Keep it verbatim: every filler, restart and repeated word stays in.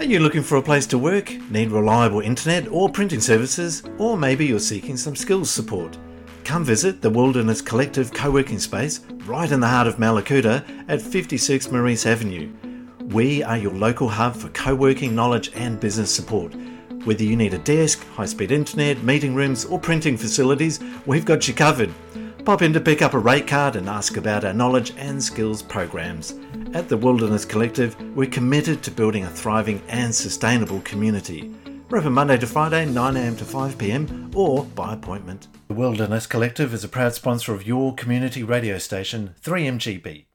Are you looking for a place to work, need reliable internet or printing services, or maybe you're seeking some skills support? Come visit the Wilderness Collective co-working space right in the heart of Mallacoota at fifty-six Maurice Avenue. We are your local hub for co-working knowledge and business support. Whether you need a desk, high-speed internet, meeting rooms or printing facilities, we've got you covered. Pop in to pick up a rate card and ask about our knowledge and skills programs. At the Wilderness Collective, we're committed to building a thriving and sustainable community. We're open Monday to Friday, nine a m to five p m, or by appointment. The Wilderness Collective is a proud sponsor of your community radio station, three M G B.